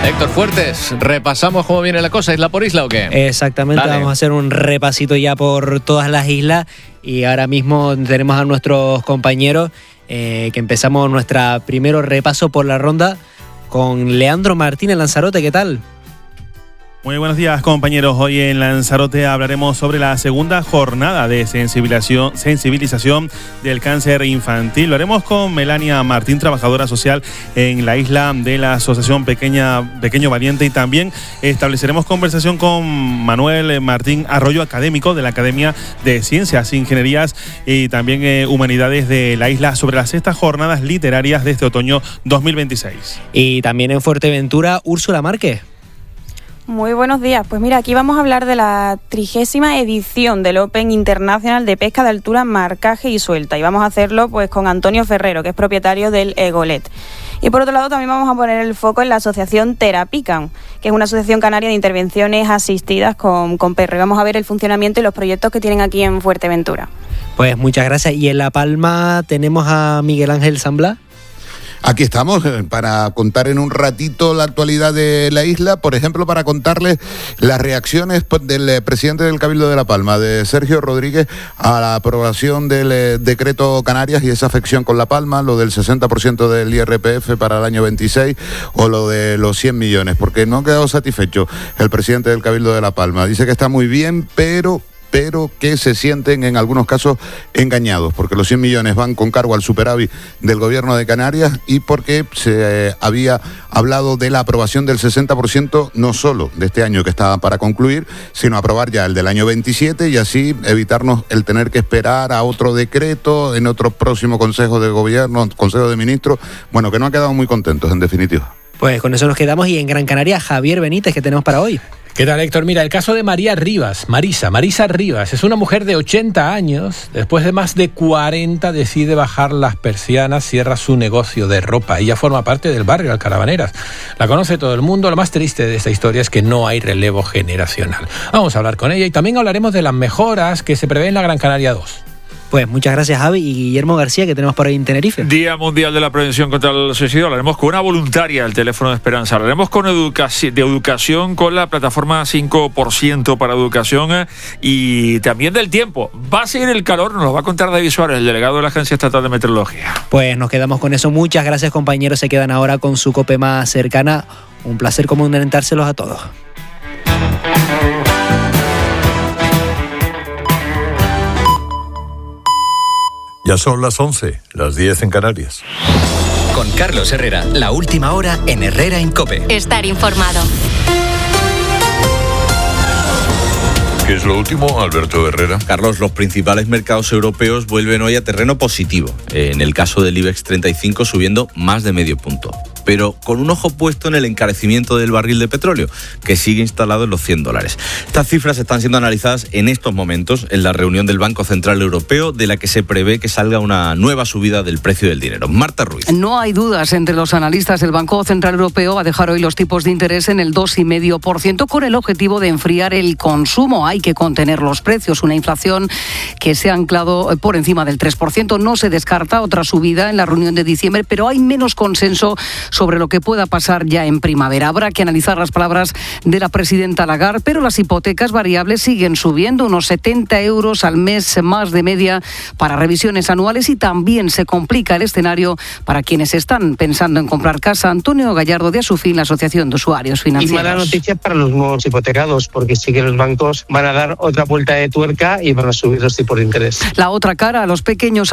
Héctor Fuertes, repasamos cómo viene la cosa, ¿isla por isla o qué? Exactamente, Dale. Vamos a hacer un repasito ya por todas las islas y ahora mismo tenemos a nuestros compañeros que empezamos nuestro primero repaso por la ronda con Leandro Martínez Lanzarote. ¿Qué tal? Muy buenos días, compañeros. Hoy en Lanzarote hablaremos sobre la segunda jornada de sensibilización del cáncer infantil. Lo haremos con Melania Martín, trabajadora social en la isla de la Asociación Pequeño Valiente, y también estableceremos conversación con Manuel Martín Arroyo, académico de la Academia de Ciencias, Ingenierías y también Humanidades de la isla, sobre las 6ª jornadas literarias de este otoño 2026. Y también en Fuerteventura, Úrsula Márquez. Muy buenos días. Pues mira, aquí vamos a hablar de la 30ª edición del Open Internacional de Pesca de Altura, Marcaje y Suelta. Y vamos a hacerlo pues con Antonio Ferrero, que es propietario del Egolet. Y por otro lado también vamos a poner el foco en la asociación Terapican, que es una asociación canaria de intervenciones asistidas con perro. Y vamos a ver el funcionamiento y los proyectos que tienen aquí en Fuerteventura. Pues muchas gracias. Y en La Palma tenemos a Miguel Ángel San Blas. Aquí estamos para contar en un ratito la actualidad de la isla, por ejemplo, para contarles las reacciones del presidente del Cabildo de La Palma, de Sergio Rodríguez, a la aprobación del decreto Canarias y esa afección con La Palma, lo del 60% del IRPF para el año 26 o lo de los 100 millones, porque no ha quedado satisfecho el presidente del Cabildo de La Palma. Dice que está muy bien, pero que se sienten en algunos casos engañados, porque los 100 millones van con cargo al superávit del gobierno de Canarias y porque se había hablado de la aprobación del 60% no solo de este año que estaba para concluir, sino aprobar ya el del año 27 y así evitarnos el tener que esperar a otro decreto en otro próximo Consejo de Gobierno, Consejo de Ministros, bueno, que no han quedado muy contentos en definitiva. Pues con eso nos quedamos. Y en Gran Canaria, Javier Benítez, ¿qué tenemos para hoy? ¿Qué tal, Héctor? Mira, el caso de Marisa Rivas, es una mujer de 80 años, después de más de 40 decide bajar las persianas, cierra su negocio de ropa. Ella forma parte del barrio Alcaravaneras, la conoce todo el mundo. Lo más triste de esta historia es que no hay relevo generacional. Vamos a hablar con ella y también hablaremos de las mejoras que se prevén en la Gran Canaria 2. Pues muchas gracias, Javi. Y Guillermo García, que tenemos por ahí en Tenerife. Día Mundial de la Prevención contra el Suicidio. Hablaremos con una voluntaria al teléfono de Esperanza. Hablaremos con educación con la plataforma 5% para educación y también del tiempo. Va a seguir el calor, nos lo va a contar David Suárez, el delegado de la Agencia Estatal de Meteorología. Pues nos quedamos con eso. Muchas gracias, compañeros. Se quedan ahora con su COPE más cercana. Un placer comentárselos a todos. Ya son las 11, las 10 en Canarias. Con Carlos Herrera, la última hora en Herrera en COPE. Estar informado. ¿Qué es lo último, Alberto Herrera? Carlos, los principales mercados europeos vuelven hoy a terreno positivo. En el caso del IBEX 35 subiendo más de medio punto. Pero con un ojo puesto en el encarecimiento del barril de petróleo, que sigue instalado en los $100. Estas cifras están siendo analizadas en estos momentos en la reunión del Banco Central Europeo, de la que se prevé que salga una nueva subida del precio del dinero. Marta Ruiz. No hay dudas entre los analistas. El Banco Central Europeo va a dejar hoy los tipos de interés en el 2,5% con el objetivo de enfriar el consumo. Hay que contener los precios. Una inflación que se ha anclado por encima del 3%. No se descarta otra subida en la reunión de diciembre, pero hay menos consenso sobre lo que pueda pasar ya en primavera. Habrá que analizar las palabras de la presidenta Lagarde, pero las hipotecas variables siguen subiendo, unos 70 euros al mes más de media para revisiones anuales, y también se complica el escenario para quienes están pensando en comprar casa. Antonio Gallardo, de Asufin, la Asociación de Usuarios Financieros. Y mala noticia para los nuevos hipotecados, porque sí que los bancos van a dar otra vuelta de tuerca y van a subir los tipos de interés. La otra cara, a los pequeños